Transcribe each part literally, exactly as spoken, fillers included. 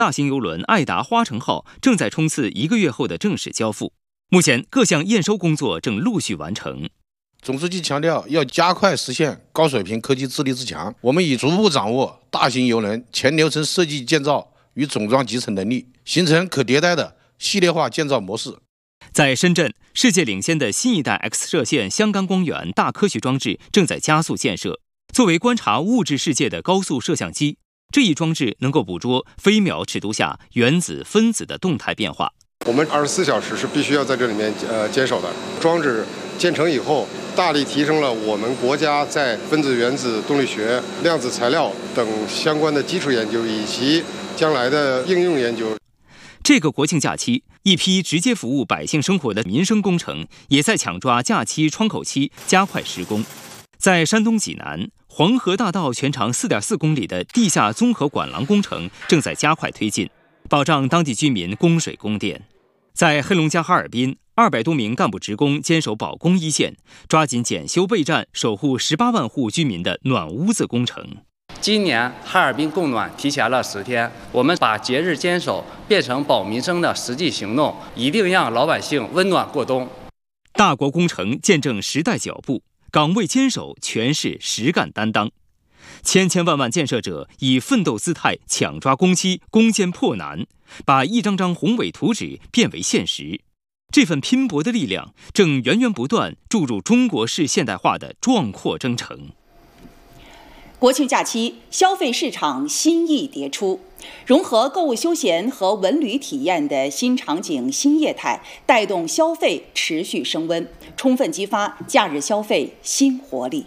大型邮轮爱达花城号正在冲刺一个月后的正式交付。目前各项验收工作正陆续完成。 总书记强调，要加快实现高水平科技自立自强。我们已逐步掌握大型邮轮全流程设计建造与总装集成能力，形成可迭代的系列化建造模式。 在深圳，世界领先的新一代 X 射线相干光源大科学装置正在加速建设。作为观察物质世界的高速摄像机，这一装置能够捕捉飞秒尺度下原子、分子的动态变化。 我们二十四小时是必须要在这里面呃坚守的。装置建成以后，大力提升了我们国家在分子原子动力学、量子材料等相关的基础研究以及将来的应用研究。 这个国庆假期，一批直接服务百姓生活的民生工程也在抢抓假期窗口期，加快施工。在山东济南，黄河大道全长 四点四公里的地下综合管廊工程正在加快推进，保障当地居民供水供电。在黑龙江哈尔滨，二百多名干部职工坚守保供一线，抓紧检修备战，守护十八万户居民的暖屋子工程。 今年哈尔滨供暖提前了十天，我们把节日坚守变成保民生的实际行动，一定让老百姓温暖过冬。 大国工程见证时代脚步，岗位坚守全是实干担当。千千万万建设者以奋斗姿态抢抓工期，攻坚破难，把一张张宏伟图纸变为现实。这份拼搏的力量正源源不断注入中国式现代化的壮阔征程。 国庆假期，消费市场新意迭出，融合购物休闲和文旅体验的新场景、新业态，带动消费持续升温，充分激发假日消费新活力。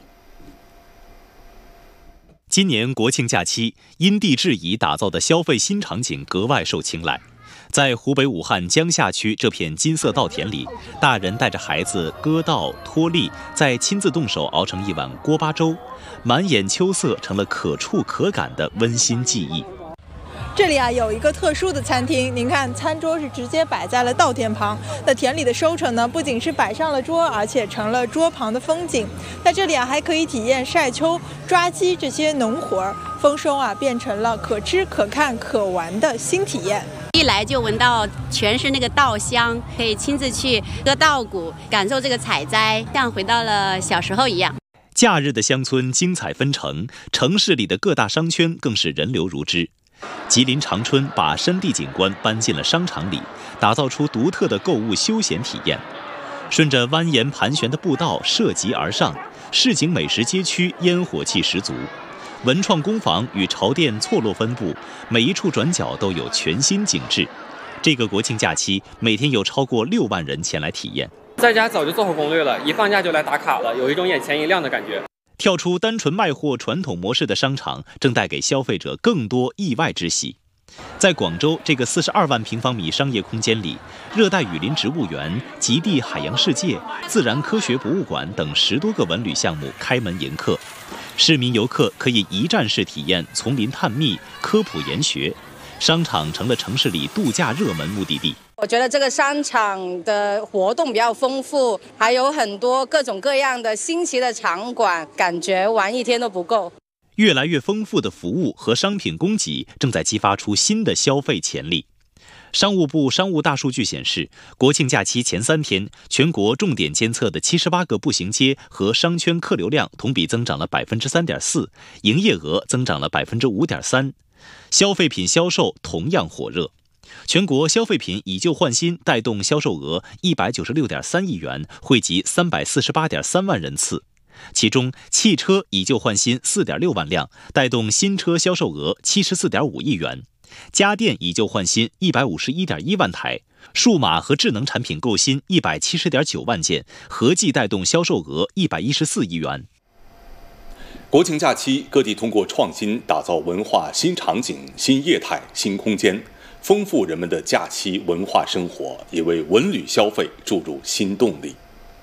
今年国庆假期，因地制宜打造的消费新场景格外受青睐。在湖北武汉江夏区这片金色稻田里，大人带着孩子割稻脱粒，再亲自动手熬成一碗锅巴粥，满眼秋色成了可触可感的温馨记忆。 这里啊有一个特殊的餐厅，您看餐桌是直接摆在了稻田旁，那田里的收成呢，不仅是摆上了桌，而且成了桌旁的风景。在这里啊还可以体验晒秋、抓鸡这些农活儿，丰收啊变成了可吃可看可玩的新体验。 一来就闻到全是那个稻香，可以亲自去割稻谷，感受这个采摘，像回到了小时候一样。 假日的乡村精彩纷呈，城市里的各大商圈更是人流如织。吉林长春把山地景观搬进了商场里，打造出独特的购物休闲体验。顺着蜿蜒盘旋的步道涉级而上，市井美食街区烟火气十足。文创工坊与潮店错落分布，每一处转角都有全新景致。这个国庆假期，每天有超过六万人前来体验。 在家早就做好攻略了，一放假就来打卡了，有一种眼前一亮的感觉。 跳出单纯卖货传统模式的商场，正带给消费者更多意外之喜。在广州这个四十二万平方米商业空间里，热带雨林植物园、极地海洋世界、自然科学博物馆等十多个文旅项目开门迎客，市民游客可以一站式体验丛林探秘、科普研学，商场成了城市里度假热门目的地。 我觉得这个商场的活动比较丰富，还有很多各种各样的新奇的场馆，感觉玩一天都不够。 越来越丰富的服务和商品供给正在激发出新的消费潜力。商务部商务大数据显示，国庆假期前三天，全国重点监测的七十八个步行街和商圈客流量同比增长了 百分之三点四， 营业额增长了 百分之五点三， 消费品销售同样火热。全国消费品以旧换新带动销售额一百九十六点三亿元，惠及三百四十八点三万人次。其中，汽车以旧换新 四点六万辆，带动新车销售额 七十四点五亿元；家电以旧换新 一百五十一点一万台；数码和智能产品购新 一百七十点九万件，合计带动销售额一百一十四亿元。 国庆假期，各地通过创新打造文化新场景、新业态、新空间，丰富人们的假期文化生活，也为文旅消费注入新动力。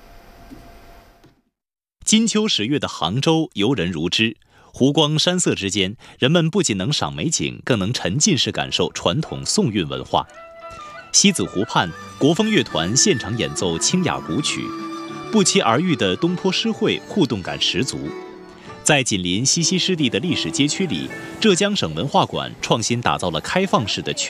金秋十月的杭州游人如织，湖光山色之间，人们不仅能赏美景，更能沉浸式感受传统宋韵文化。西子湖畔，国风乐团现场演奏清雅古曲，不期而遇的东坡诗会互动感十足。在紧邻西溪湿地的历史街区里，浙江省文化馆创新打造了开放式的全